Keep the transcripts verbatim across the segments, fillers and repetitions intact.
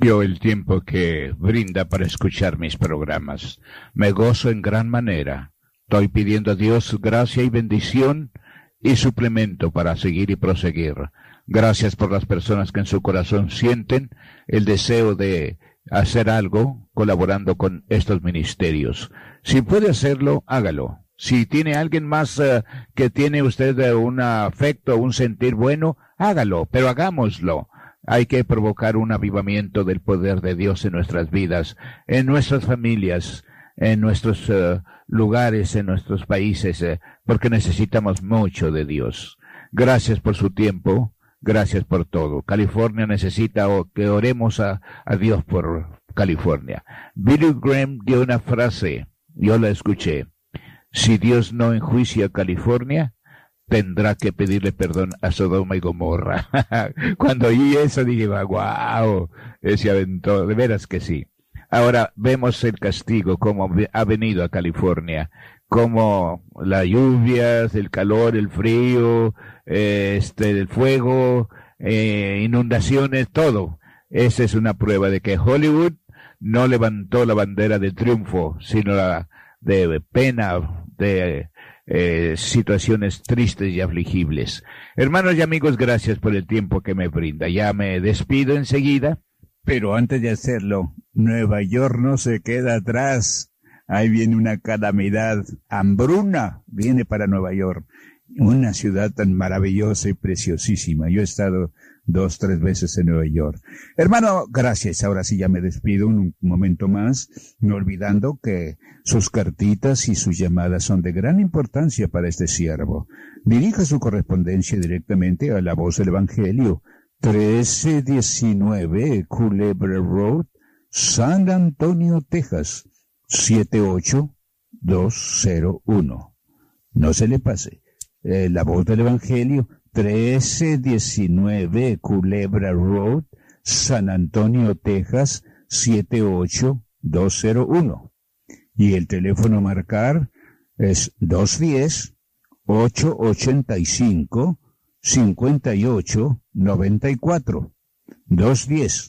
Yo el tiempo que brinda para escuchar mis programas. Me gozo en gran manera. Estoy pidiendo a Dios gracia y bendición y suplemento para seguir y proseguir. Gracias por las personas que en su corazón sienten el deseo de hacer algo colaborando con estos ministerios. Si puede hacerlo, hágalo. Si tiene alguien más uh, que tiene usted uh, un afecto, un sentir bueno, hágalo, pero hagámoslo. Hay que provocar un avivamiento del poder de Dios en nuestras vidas, en nuestras familias, en nuestros uh, lugares, en nuestros países, uh, porque necesitamos mucho de Dios. Gracias por su tiempo, gracias por todo. California necesita oh, que oremos a, a Dios por California. Billy Graham dio una frase, yo la escuché. Si Dios no enjuicia a California, tendrá que pedirle perdón a Sodoma y Gomorra. Cuando oí eso dije, wow, ese aventó, de veras que sí. Ahora vemos el castigo, como ha venido a California, como las lluvias, el calor, el frío, eh, este, el fuego, eh, inundaciones, todo. Esa es una prueba de que Hollywood no levantó la bandera de triunfo, sino la de pena, de eh, situaciones tristes y afligibles. Hermanos y amigos, gracias por el tiempo que me brinda. Ya me despido enseguida. Pero antes de hacerlo, Nueva York no se queda atrás. Ahí viene una calamidad, hambruna viene para Nueva York. Una ciudad tan maravillosa y preciosísima. Yo he estado dos, tres veces en Nueva York. Hermano, gracias. Ahora sí ya me despido un momento más, no olvidando que sus cartitas y sus llamadas son de gran importancia para este siervo. Dirija su correspondencia directamente a La Voz del Evangelio, trece diecinueve Culebra Road, San Antonio, Texas, siete ocho dos cero uno. No se le pase. Eh, La Voz del Evangelio, trece diecinueve Culebra Road, San Antonio, Texas, siete ocho dos cero uno. Y el teléfono a marcar es dos uno cero, ocho ocho cinco, cinco ocho nueve cuatro. dos uno cero,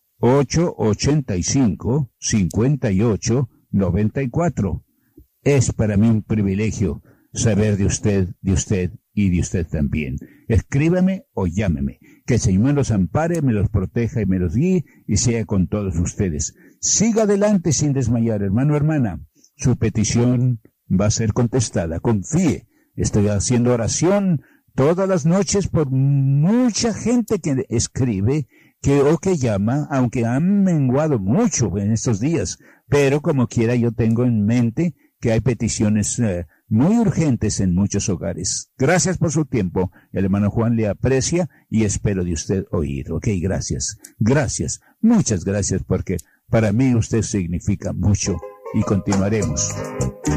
ocho ocho cinco, cinco ocho nueve cuatro. Es para mí un privilegio saber de usted, de usted y de usted también. Escríbame o llámeme. Que el Señor me los ampare, me los proteja y me los guíe y sea con todos ustedes. Siga adelante sin desmayar, hermano, hermana. Su petición va a ser contestada. Confíe. Estoy haciendo oración todas las noches por mucha gente que escribe que o que llama, aunque han menguado mucho en estos días. Pero como quiera yo tengo en mente que hay peticiones eh, muy urgentes en muchos hogares. Gracias por su tiempo. El hermano Juan le aprecia y espero de usted oír. Ok, gracias. Gracias. Muchas gracias porque para mí usted significa mucho y continuaremos.